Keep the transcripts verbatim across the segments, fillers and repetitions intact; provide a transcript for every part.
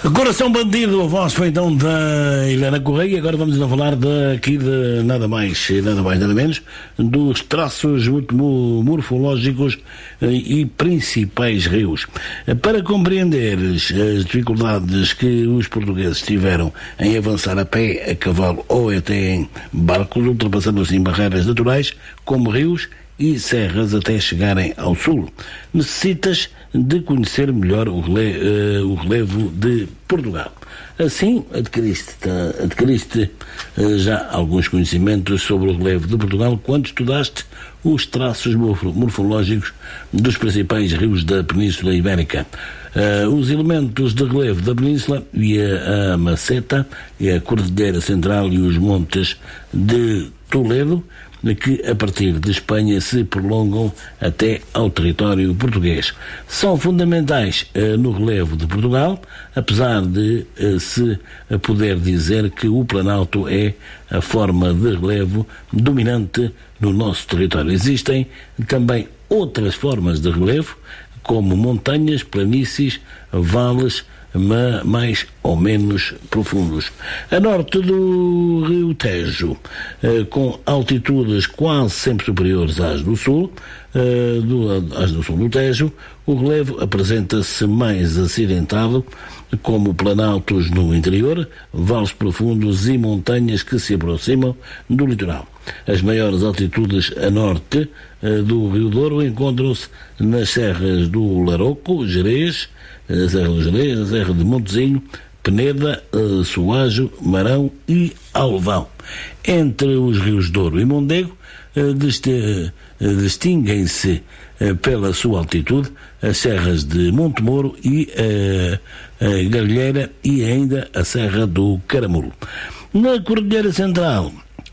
Coração Bandido, a voz foi então da Helena Correia. Agora vamos então falar daqui de nada mais, nada mais, nada menos, dos traços morfológicos e principais rios. Para compreender as dificuldades que os portugueses tiveram em avançar a pé, a cavalo ou até em barcos, ultrapassando assim barreiras naturais, como rios e serras até chegarem ao sul, necessitas de conhecer melhor o, rele, uh, o relevo de Portugal. Assim, adquiriste, adquiriste uh, já alguns conhecimentos sobre o relevo de Portugal quando estudaste os traços morfológicos dos principais rios da Península Ibérica. Uh, os elementos de relevo da Península e a, a Maceta, e a Cordilheira Central e os montes de Toledo, que a partir de Espanha se prolongam até ao território português. São fundamentais uh, no relevo de Portugal, apesar de uh, se poder dizer que o Planalto é a forma de relevo dominante no nosso território. Existem também outras formas de relevo, como montanhas, planícies, vales, mais ou menos profundos. A norte do Rio Tejo, eh, com altitudes quase sempre superiores às do sul, eh, do, às do sul do Tejo, o relevo apresenta-se mais acidentado, como planaltos no interior, vales profundos e montanhas que se aproximam do litoral. As maiores altitudes a norte eh, do Rio Douro encontram-se nas serras do Laroco, Gerês, a Serra do Gerês, a Serra de Montezinho, Peneda, uh, Soajo, Marão e Alvão. Entre os rios Douro e Mondego, uh, desti- uh, distinguem-se uh, pela sua altitude as serras de Montemoro e uh, a Galheira e ainda a Serra do Caramulo. Na Cordilheira Central,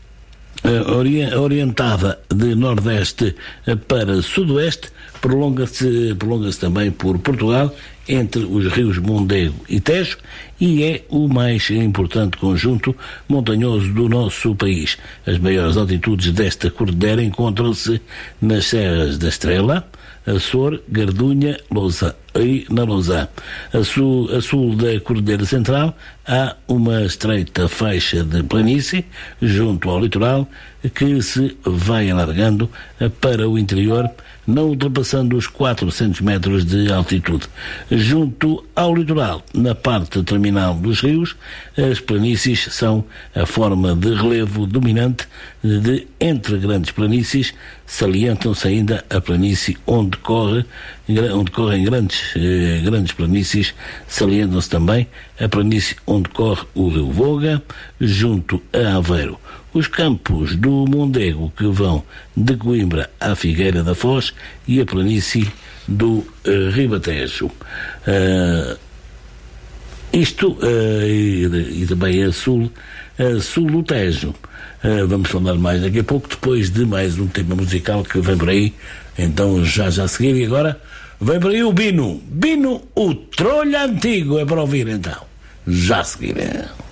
uh, orientada de nordeste para sudoeste, prolonga-se, prolonga-se também por Portugal, entre os rios Mondego e Tejo, e é o mais importante conjunto montanhoso do nosso país. As maiores altitudes desta cordilheira encontram-se nas serras da Estrela, Açor, Gardunha, Lousa e na Lousã. A sul, a sul da Cordilheira Central há uma estreita faixa de planície junto ao litoral que se vai alargando para o interior, não ultrapassando os quatrocentos metros de altitude. Junto ao litoral, na parte terminal dos rios, as planícies são a forma de relevo dominante. De entre grandes planícies, salientam-se ainda a planície onde corre, onde correm grandes, eh, grandes planícies, salientam-se também a planície onde corre o rio Voga, junto a Aveiro. Os campos do Mondego, que vão de Coimbra à Figueira da Foz, e a planície do uh, Ribatejo. Uh, isto, uh, e, e também a sul, a sul do Tejo. Uh, vamos falar mais daqui a pouco, depois de mais um tema musical que vem por aí. Então, já já a seguir, e agora vem por aí o Bino. Bino, o trolho antigo, é para ouvir então. Já a seguir. É.